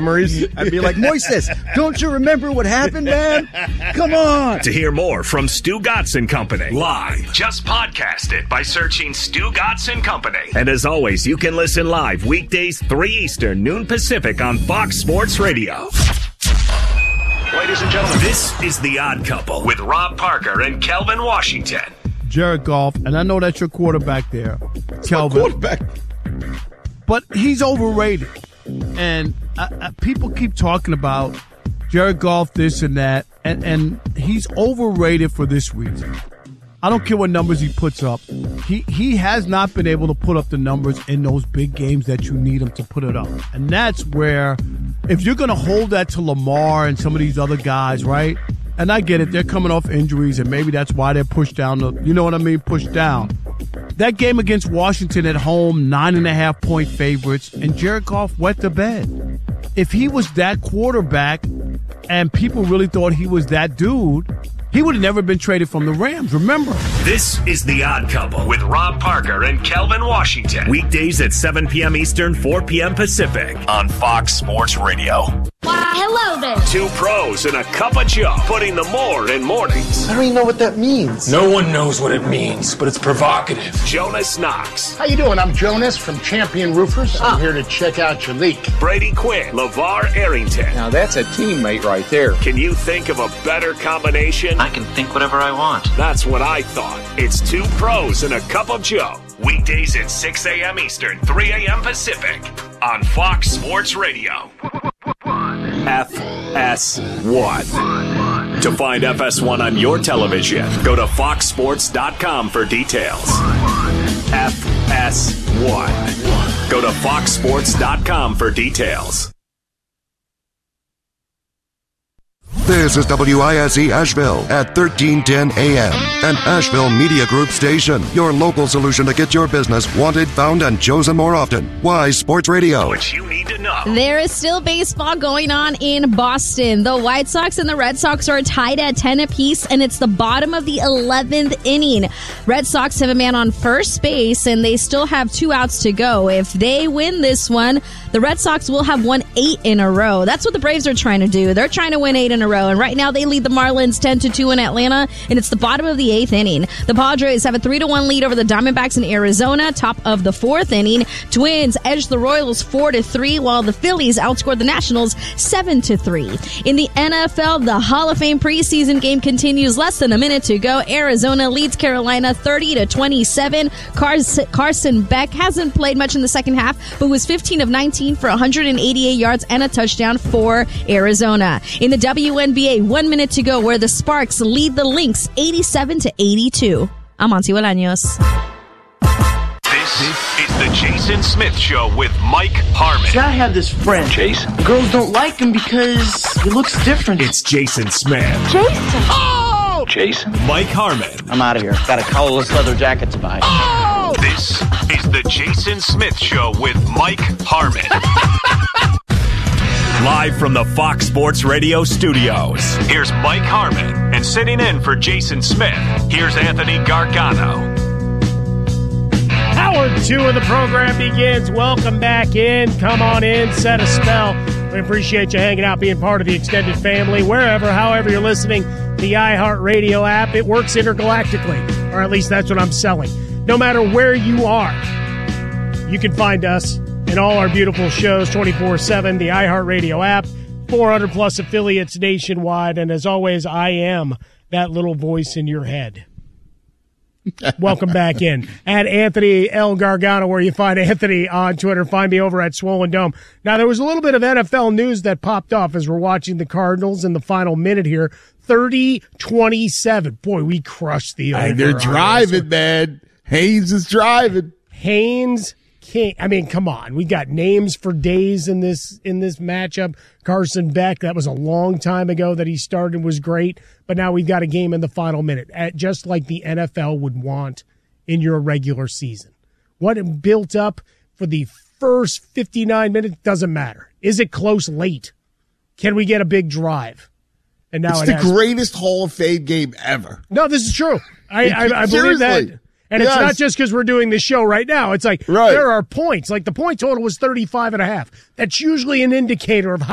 memories. I'd be like, Moises, don't you remember what happened, man? Come on. To hear more from Stu Gatz and Company live, just podcast it by searching Stu Gatz and Company. And as always, you can listen live weekdays 3 Eastern, noon Pacific on Fox Sports Radio. Ladies and gentlemen, this is The Odd Couple with Rob Parker and Kelvin Washington. Jared Goff, and I know that's your quarterback there, Kelvin. Quarterback. But he's overrated. And people keep talking about Jared Goff, this and that, and he's overrated for this reason. I don't care what numbers he puts up. He has not been able to put up the numbers in those big games that you need him to put it up. And that's where, if you're going to hold that to Lamar and some of these other guys, right? And I get it, they're coming off injuries, and maybe that's why they're pushed down. You know what I mean? Pushed down. That game against Washington at home, 9.5-point favorites, and Jared Goff wet the bed. If he was that quarterback and people really thought he was that dude, he would have never been traded from the Rams, remember? This is The Odd Couple with Rob Parker and Kelvin Washington. Weekdays at 7 p.m. Eastern, 4 p.m. Pacific on Fox Sports Radio. Why, hello there. Two pros and a cup of Joe, putting the more in mornings. I don't even know what that means. No one knows what it means, but it's provocative. Jonas Knox. How you doing? I'm Jonas from Champion Roofers. I'm here to check out your leak. Brady Quinn. LeVar Arrington. Now that's a teammate right there. Can you think of a better combination? I can think whatever I want. That's what I thought. It's two pros and a cup of Joe. Weekdays at 6 a.m. Eastern, 3 a.m. Pacific on Fox Sports Radio. FS1. To find FS1 on your television, go to foxsports.com for details. FS1. Go to foxsports.com for details. This is WISE Asheville at 1310 AM, an Asheville Media Group station. Your local solution to get your business wanted, found, and chosen more often. Wise Sports Radio. What you need to know. There is still baseball going on in Boston. The White Sox and the Red Sox are tied at 10 apiece, and it's the bottom of the 11th inning. Red Sox have a man on first base, and they still have 2 outs to go. If they win this one, the Red Sox will have won 8 in a row. That's what the Braves are trying to do. They're trying to win 8 in a row. And right now they lead the Marlins 10-2 in Atlanta, and it's the bottom of the 8th inning. The Padres have a 3-1 lead over the Diamondbacks in Arizona, top of the 4th inning. Twins edge the Royals 4-3, while the Phillies outscored the Nationals 7-3. In the NFL, the Hall of Fame preseason game continues. Less than a minute to go. Arizona leads Carolina 30-27. Carson Beck hasn't played much in the second half, but was 15 of 19 for 188 yards and a touchdown for Arizona. In the WNBA, 1 minute to go, where the Sparks lead the Lynx 87-82. I'm Monty Bolaños. This is the Jason Smith Show with Mike Harmon. See, I have this friend, Jason. Girls don't like him because he looks different. It's Jason Smith. Jason. Oh! Jason. Mike Harmon. I'm out of here. Got a collarless leather jacket to buy. Oh! This is the Jason Smith Show with Mike Harmon. Live from the Fox Sports Radio studios, here's Mike Harmon. And sitting in for Jason Smith, here's Anthony Gargano. Hour 2 of the program begins. Welcome back in. Come on in. Set a spell. We appreciate you hanging out, being part of the extended family, wherever, however you're listening. The iHeartRadio app, it works intergalactically, or at least that's what I'm selling. No matter where you are, you can find us and all our beautiful shows 24/7, the iHeartRadio app, 400-plus affiliates nationwide. And as always, I am that little voice in your head. Welcome back in. At Anthony L. Gargano, where you find Anthony on Twitter. Find me over at Swollen Dome. Now, there was a little bit of NFL news that popped off as we're watching the Cardinals in the final minute here. 30-27. Boy, we crushed the over. They're driving, man. Haynes is driving. Haynes King. I mean, come on. We got names for days in this matchup. Carson Beck, that was a long time ago that he started, was great. But now we've got a game in the final minute, just like the NFL would want in your regular season. What it built up for the first 59 minutes doesn't matter. Is it close late? Can we get a big drive? And now it's the greatest Hall of Fame game ever. No, this is true. I believe that. And it's not just because we're doing this show right now. It's like there are points. Like the point total was 35.5. That's usually an indicator of how